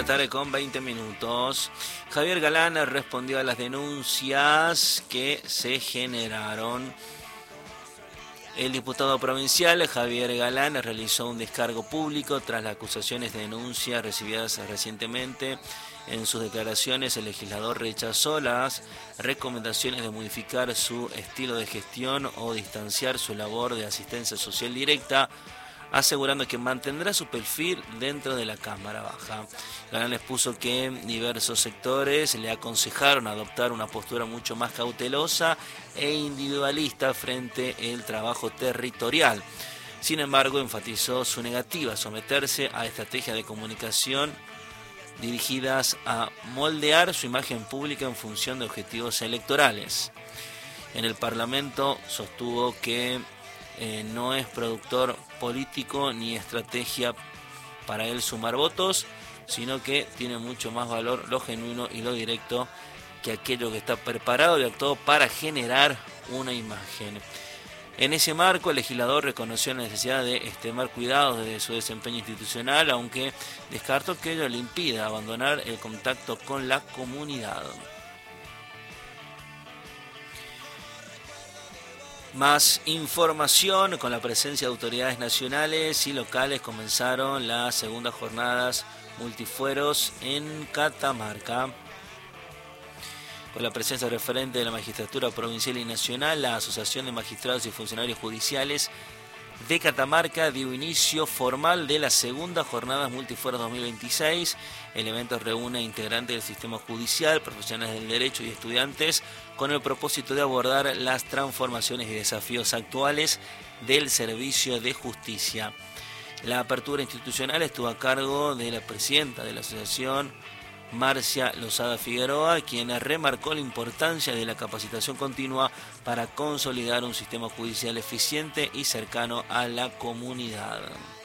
tarde con 20 minutos. Javier Galán respondió a las denuncias que se generaron. El diputado provincial Javier Galán realizó un descargo público tras las acusaciones de denuncia recibidas recientemente. En sus declaraciones, el legislador rechazó las recomendaciones de modificar su estilo de gestión o distanciar su labor de asistencia social directa, asegurando que mantendrá su perfil dentro de la Cámara Baja. Galán expuso que diversos sectores le aconsejaron adoptar una postura mucho más cautelosa e individualista frente al trabajo territorial. Sin embargo, enfatizó su negativa a someterse a estrategias de comunicación dirigidas a moldear su imagen pública en función de objetivos electorales. En el Parlamento sostuvo que no es productor político ni estrategia para él sumar votos, sino que tiene mucho más valor lo genuino y lo directo que aquello que está preparado y actuado para generar una imagen. En ese marco, el legislador reconoció la necesidad de extremar cuidados desde su desempeño institucional, aunque descartó que ello le impida abandonar el contacto con la comunidad. Más información: con la presencia de autoridades nacionales y locales comenzaron las segundas jornadas multifueros en Catamarca. Con la presencia de referentes de la magistratura provincial y nacional, la Asociación de Magistrados y Funcionarios Judiciales de Catamarca dio inicio formal de las segundas jornadas multifueros 2026. El evento reúne a integrantes del sistema judicial, profesionales del derecho y estudiantes con el propósito de abordar las transformaciones y desafíos actuales del servicio de justicia. La apertura institucional estuvo a cargo de la presidenta de la asociación, Marcia Lozada Figueroa, quien remarcó la importancia de la capacitación continua para consolidar un sistema judicial eficiente y cercano a la comunidad.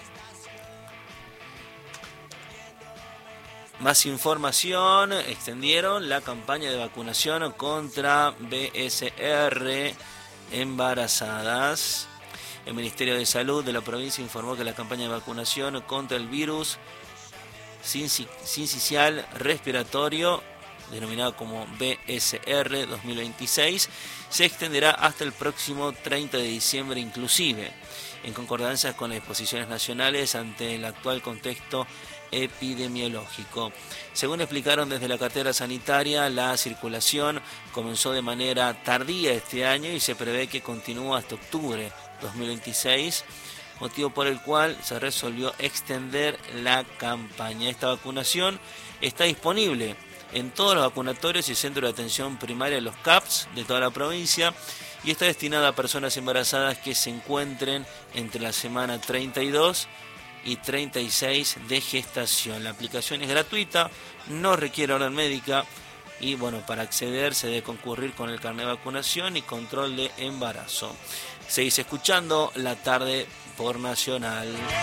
Más información: extendieron la campaña de vacunación contra BSR embarazadas. El Ministerio de Salud de la provincia informó que la campaña de vacunación contra el virus sincicial respiratorio, denominado como BSR 2026, se extenderá hasta el próximo 30 de diciembre inclusive, en concordancia con las disposiciones nacionales ante el actual contexto epidemiológico. Según explicaron desde la cartera sanitaria, la circulación comenzó de manera tardía este año y se prevé que continúe hasta octubre 2026, motivo por el cual se resolvió extender la campaña. Esta vacunación está disponible en todos los vacunatorios y centros de atención primaria, los CAPS de toda la provincia, y está destinada a personas embarazadas que se encuentren entre la semana 32 y 36 de gestación. La aplicación es gratuita, no requiere orden médica y para acceder se debe concurrir con el carnet de vacunación y control de embarazo. Seguís escuchando La Tarde por Nacional.